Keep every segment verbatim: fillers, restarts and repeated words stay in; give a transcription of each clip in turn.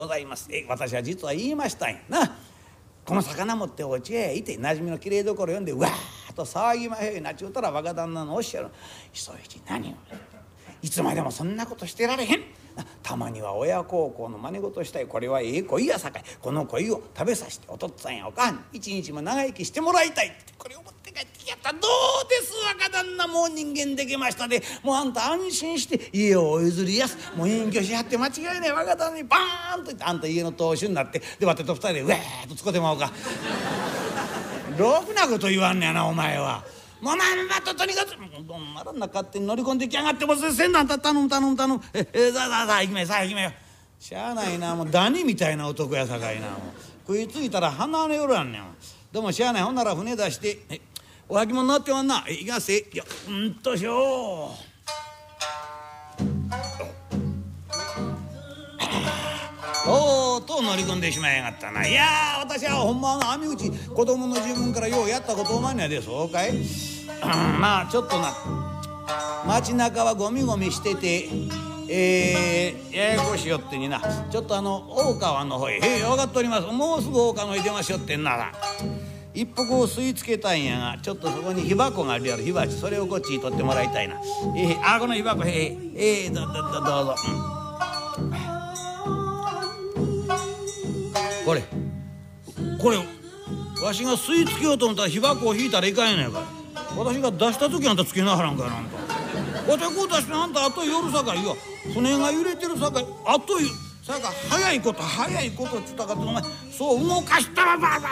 ございます。え私は実は言いましたんやな。この魚持ってお家へいてなじみのきれいどころ読んでわーっと騒ぎまへんなっちゅうたら若旦那のおっしゃる「ひそいち何をいつまでもそんなことしてられへん。たまには親孝行の真似事したい。これはええ恋やさかいこの恋を食べさせてお父っつぁんやおかんに一日も長生きしてもらいたい」ってこれを持って帰ってきやった。どうです若旦那、もう人間できましたで、もうあんた安心して家をお譲りやす。もう隠居しはって間違いない若旦那にバーンと言ってあんた家の当主になってでわてと二人でうわーっとつこてまおうか。ろくなこと言わんねやなお前は。もうまんまととにかくどんならんな勝手に乗り込んできやがってもうせんなんた頼む頼む頼むええさあさあさあ行きめさあ行きめよ。しゃあないなもうダニみたいな男やさかいなもう食いついたら鼻の夜あんねん。でもしゃあないほんなら船出してえお履物になってまんな。えいかせいやうんとしょう。とうとう乗り込んでしまいやがったな。いやー私はほんまの網打ち子供の自分からようやったことおまんねやで。そうかい、うん、まあちょっとな街中はゴミゴミしててえー、ややこしよってになちょっとあの大川の方へ「へえ分かっております。もうすぐ大川の方へ出ましょってんなら一服を吸い付けたんやがちょっとそこに火箱があるやろ火鉢それをこっちに取ってもらいたいな。えー、あこの火箱へええー、どどどどうぞ、うんこれこれわしが吸い付けようと思ったら火箱を引いたらいかんやないかい。私が出した時あんたつけなはらんかいなあんた。私こう出してあんたあと夜さかいよ船が揺れてるさかいあとさか早いこと早いことっつったかってお前そう動かしたらばばば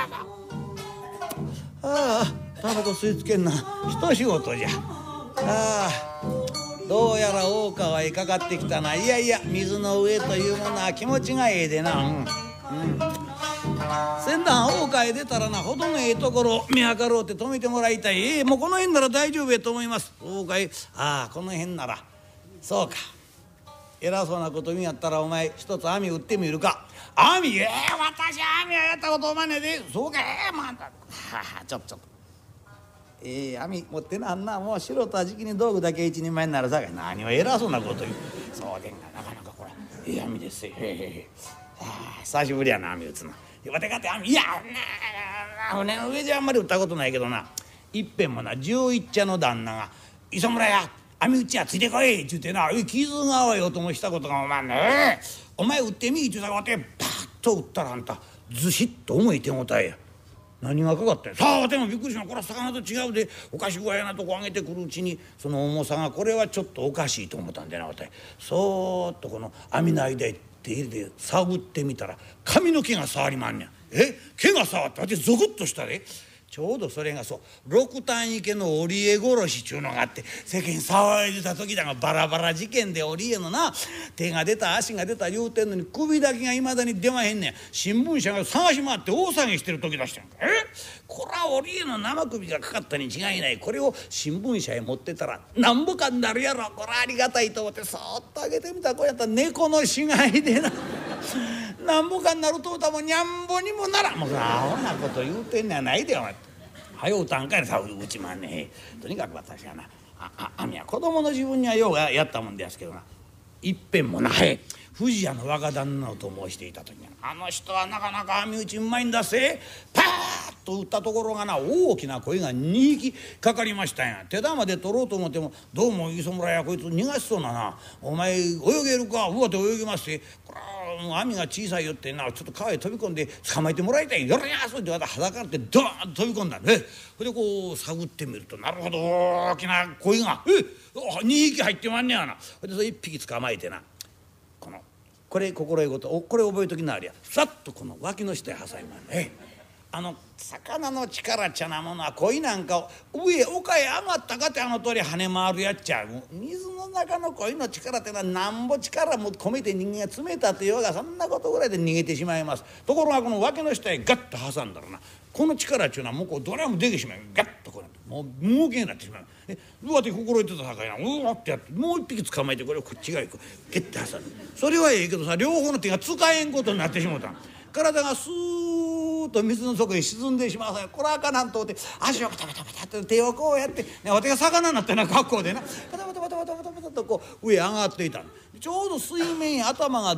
ああタバコ吸い付けんな一仕事じゃ。ああどうやら大川へかかってきたな。いやいや水の上というものは気持ちがええでな。うんうん船団大川へ出たらなほどのええところ見計ろうって止めてもらいたい。ええもうこの辺なら大丈夫やと思います。大川へああこの辺ならそうか偉そうなこと見やったらお前一つ網打ってみるか。網ええ私網はやったことおまんねんで。そうかええまあはあちょっとちょっとええ網持ってなあんなもう素人はじきに道具だけ一人前になるさかい何を偉そうなこと言う。そうでんがなかなかこれええ網ですよ。へえへえはあ久しぶりやな網打つの。わてかって網いやな船の上であんまり打ったことないけどないっぺんもな十一茶の旦那が「磯村や網打ちやついてこい」っちゅうてな傷が合わよともしたことがお前ねお前打ってみいっちゅうたらわてパッと打ったらあんたずしっと重い手応えや。何がかかったんや。さあでもびっくりしたこれは魚と違うでおかし具合やなとこ上げてくるうちにその重さがこれはちょっとおかしいと思ったんでなわてそーっとこの網の間へ手入れて探ってみたら髪の毛が触りまんねん。え毛が触って私ゾクッとしたで。ちょうどそれがそう六反池の織江殺しちゅうのがあって世間騒いでた時だがバラバラ事件で織江のな手が出た足が出た言うてんのに首だけがいまだに出まへんねん。新聞社が探し回って大騒ぎしてる時出したんか。えこら織江の生首がかかったに違いない。これを新聞社へ持ってたらなんぼかになるやろ。こらありがたいと思ってそーっと上げてみたらこうやったら猫の死骸でななんぼかになるとうたもにゃんぼにもならん。もうアホなこと言うてんねやないでお前。はようたんかいなさうちまんねえ。とにかく私はなああ網は子供の自分にはようやったもんですけどないっぺんもなへ富士屋の若旦那と申していた時にあの人はなかなか網打ちうまいんだせ。パーッと打ったところがな大きな鯉がにひきかかりましたんや。手玉で取ろうと思ってもどうも磯村やこいつ逃がしそうなな。お前泳げるか。うわて泳ぎますってこれもう網が小さいよってなちょっと川へ飛び込んで捕まえてもらいたい。よろやそうってまた裸ってドーンと飛び込んだね。それでこう探ってみるとなるほど大きな鯉がえにひき入ってまんねやな。それでそれいっぴき捕まえてなこのこれ心得事これ覚えときなありやさっとこの脇の下へ挟みまんね。あの魚の力っちゃなものは鯉なんかを上丘へ上がったかってあの通り跳ね回るやっちゃう。水の中の鯉の力ってのはなんぼ力も込めて人間が詰めたってようがそんなことぐらいで逃げてしまいます。ところがこの脇の下へガッと挟んだらなこの力っちゅうのはもうこうどれも出てしまう。ガッとこうもう動けになってしまう。えどうやって心得てたさかいなうわってやってもう一匹捕まえてこれをこっちが行くゲッて挟む。それはええけどさ両方の手が使えんことになってしもうた。体がスーッと水の底へ沈んでしまうさこれあかなんと思って足をパタパタパタって手をこうやって、ね、私が魚になったような格好でなパタパタパタパタパタパタとこう上上がっていた。ちょうど水面へ頭が